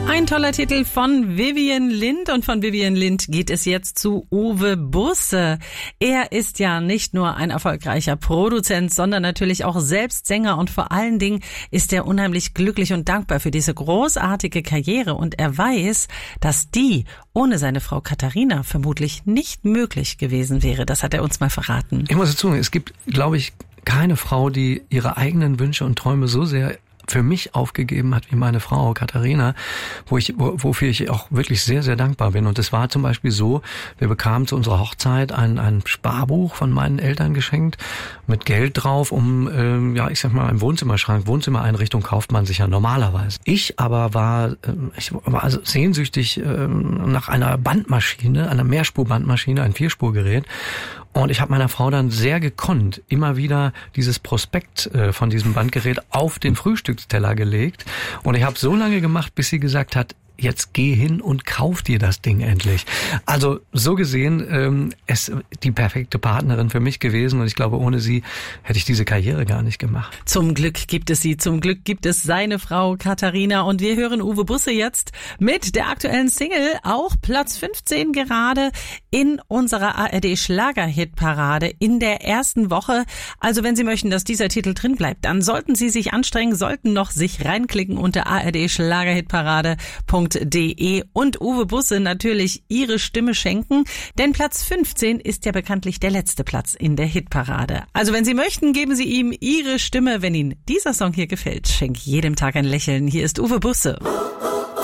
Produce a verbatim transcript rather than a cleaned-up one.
Ein toller Titel von Vivian Lind, und von Vivian Lind geht es jetzt zu Uwe Busse. Er ist ja nicht nur ein erfolgreicher Produzent, sondern natürlich auch selbst Sänger, und vor allen Dingen ist er unheimlich glücklich und dankbar für diese großartige Karriere, und er weiß, dass die ohne seine Frau Katharina vermutlich nicht möglich gewesen wäre. Das hat er uns mal verraten. Ich muss dazu sagen, es gibt, glaube ich, keine Frau, die ihre eigenen Wünsche und Träume so sehr für mich aufgegeben hat wie meine Frau Katharina, wo ich, wo, wofür ich auch wirklich sehr, sehr dankbar bin. Und es war zum Beispiel so, wir bekamen zu unserer Hochzeit ein, ein Sparbuch von meinen Eltern geschenkt mit Geld drauf, um, ähm, ja, ich sag mal, einen Wohnzimmerschrank, Wohnzimmereinrichtung kauft man sich ja normalerweise. Ich aber war, ähm, ich war also sehnsüchtig ähm, nach einer Bandmaschine, einer Mehrspurbandmaschine, ein Vierspurgerät. Und ich habe meiner Frau dann sehr gekonnt immer wieder dieses Prospekt äh, von diesem Bandgerät auf den Frühstücksteller gelegt. Und ich habe so lange gemacht, bis sie gesagt hat, jetzt geh hin und kauf dir das Ding endlich. Also so gesehen, ähm, es die perfekte Partnerin für mich gewesen, und ich glaube, ohne sie hätte ich diese Karriere gar nicht gemacht. Zum Glück gibt es sie, zum Glück gibt es seine Frau Katharina, und wir hören Uwe Busse jetzt mit der aktuellen Single, auch Platz fünfzehn gerade in unserer A R D Schlager-Hitparade in der ersten Woche. Also wenn Sie möchten, dass dieser Titel drin bleibt, dann sollten Sie sich anstrengen, sollten noch sich reinklicken unter A R D Schlagerhitparade Punkt de und Uwe Busse natürlich ihre Stimme schenken, denn Platz fünfzehn ist ja bekanntlich der letzte Platz in der Hitparade. Also wenn Sie möchten, geben Sie ihm Ihre Stimme. Wenn Ihnen dieser Song hier gefällt, schenk jedem Tag ein Lächeln. Hier ist Uwe Busse.